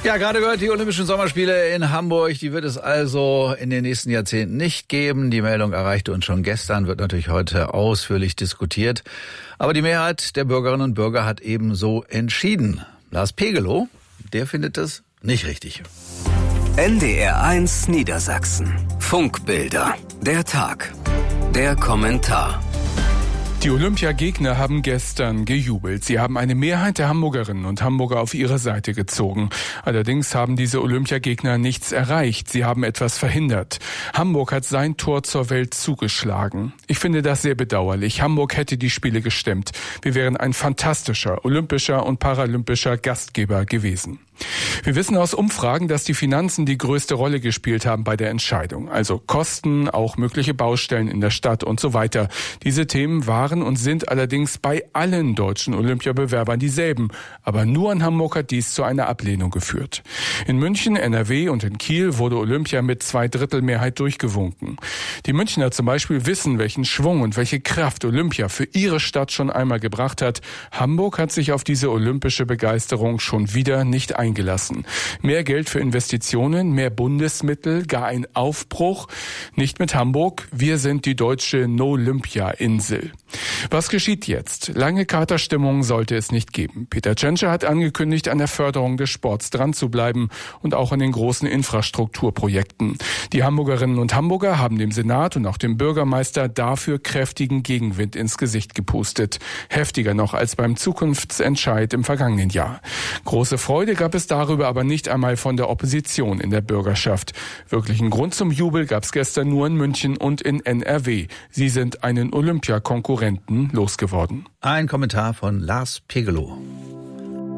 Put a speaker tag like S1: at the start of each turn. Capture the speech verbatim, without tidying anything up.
S1: Ja, gerade gehört, die Olympischen Sommerspiele in Hamburg, die wird es also in den nächsten Jahrzehnten nicht geben. Die Meldung erreichte uns schon gestern, wird natürlich heute ausführlich diskutiert. Aber die Mehrheit der Bürgerinnen und Bürger hat eben so entschieden. Lars Pegelow, der findet das nicht richtig.
S2: N D R eins Niedersachsen. Funkbilder. Der Tag. Der Kommentar.
S3: Die Olympiagegner haben gestern gejubelt. Sie haben eine Mehrheit der Hamburgerinnen und Hamburger auf ihre Seite gezogen. Allerdings haben diese Olympiagegner nichts erreicht. Sie haben etwas verhindert. Hamburg hat sein Tor zur Welt zugeschlagen. Ich finde das sehr bedauerlich. Hamburg hätte die Spiele gestemmt. Wir wären ein fantastischer olympischer und paralympischer Gastgeber gewesen. Wir wissen aus Umfragen, dass die Finanzen die größte Rolle gespielt haben bei der Entscheidung. Also Kosten, auch mögliche Baustellen in der Stadt und so weiter. Diese Themen waren und sind allerdings bei allen deutschen Olympiabewerbern dieselben. Aber nur in Hamburg hat dies zu einer Ablehnung geführt. In München, N R W und in Kiel wurde Olympia mit Zweidrittelmehrheit durchgewunken. Die Münchner zum Beispiel wissen, welchen Schwung und welche Kraft Olympia für ihre Stadt schon einmal gebracht hat. Hamburg hat sich auf diese olympische Begeisterung schon wieder nicht eingelassen. Eingelassen. Mehr Geld für Investitionen, mehr Bundesmittel, gar ein Aufbruch. Nicht mit Hamburg. Wir sind die deutsche No-Olympia-Insel. Was geschieht jetzt? Lange Katerstimmung sollte es nicht geben. Peter Tschentscher hat angekündigt, an der Förderung des Sports dran zu bleiben und auch an den großen Infrastrukturprojekten. Die Hamburgerinnen und Hamburger haben dem Senat und auch dem Bürgermeister dafür kräftigen Gegenwind ins Gesicht gepustet. Heftiger noch als beim Zukunftsentscheid im vergangenen Jahr. Große Freude gab es darüber aber nicht einmal von der Opposition in der Bürgerschaft. Wirklichen Grund zum Jubel gab es gestern nur in München und in N R W. Sie sind einen Olympiakonkurrenten losgeworden.
S1: Ein Kommentar von Lars Pegelow.